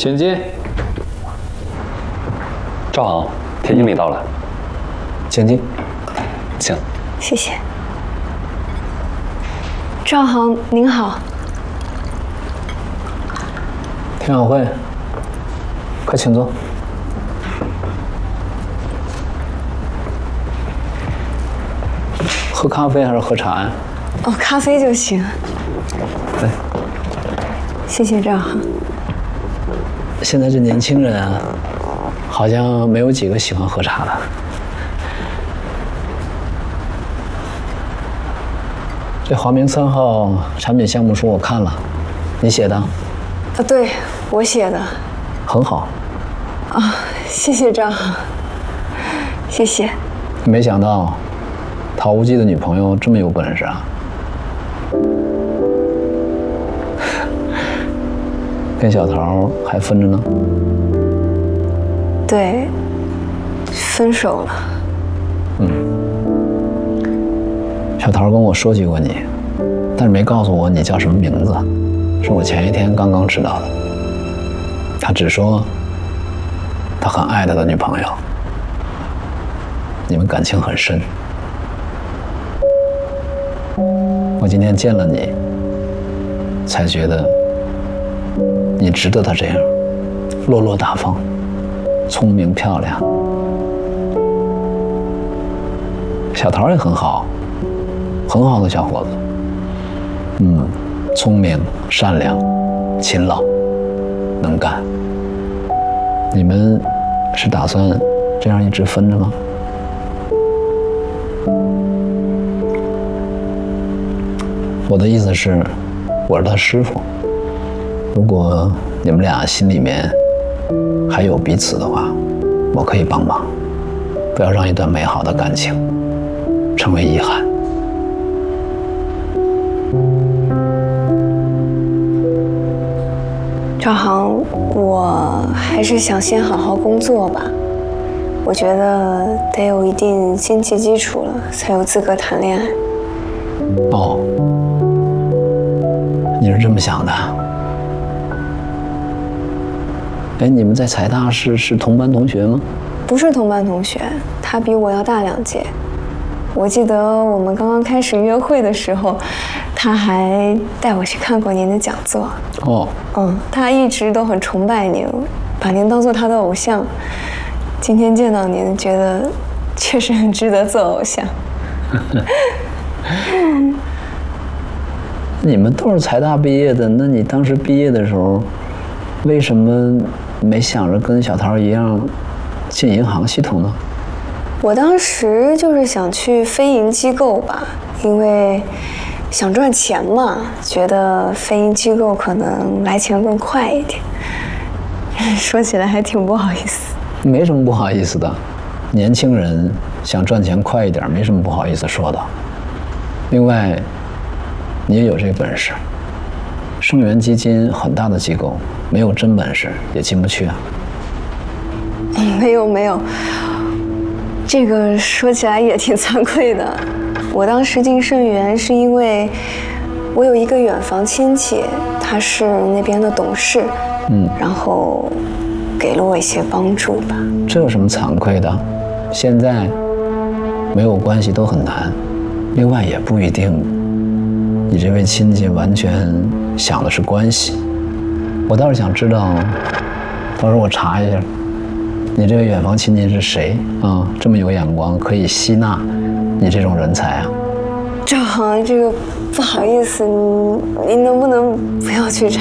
请进。赵航，田经理到了，请进。请。 谢谢。赵航，您好。 田晓慧，快请坐。喝咖啡还是喝茶呀？ 哦，咖啡就行。 对。 谢谢赵航。 现在这年轻人啊，好像没有几个喜欢喝茶的。这华明3号产品项目书我看了，你写的？ 对，我写的。 很好。 啊，谢谢赵航。谢谢。 没想到，陶无忌的女朋友这么有本事啊！跟小陶还分着呢。 对，分手了。 小陶跟我说起过你，但是没告诉我你叫什么名字，是我前一天刚刚知道的。他只说他很爱他的女朋友，你们感情很深。我今天见了你，才觉得你值得他这样，落落大方，聪明漂亮。小陶也很好，很好的小伙子。聪明、善良、勤劳、能干。你们是打算这样一直分着吗？我的意思是，我是他师傅。如果你们俩心里面还有彼此的话，我可以帮忙，不要让一段美好的感情成为遗憾。 赵航，我还是想先好好工作吧。我觉得得有一定经济基础了，才有资格谈恋爱。 哦，你是这么想的？哎，你们在财大是同班同学吗？ 不是同班同学，他比我要大2届。我记得我们刚刚开始约会的时候，他还带我去看过您的讲座。 哦。 他一直都很崇拜您，把您当做他的偶像。今天见到您，觉得确实很值得做偶像。 你们都是财大毕业的，那你当时毕业的时候，为什么没想着跟小陶一样进银行系统呢？ 我当时就是想去非银机构吧，因为想赚钱嘛，觉得非银机构可能来钱更快一点。说起来还挺不好意思。 没什么不好意思的，年轻人想赚钱快一点，没什么不好意思说的。另外，你也有这本事。盛源基金很大的机构，没有真本事也进不去啊。 没有，这个说起来也挺惭愧的。我当时进盛源是因为我有一个远房亲戚，他是那边的董事，然后给了我一些帮助吧。 这有什么惭愧的？现在没有关系都很难。另外也不一定，你这位亲戚完全想的是关系。我倒是想知道，到时候我查一下，你这位远房亲戚是谁啊？这么有眼光，可以吸纳你这种人才啊？ 赵航，这个不好意思，您能不能不要去查？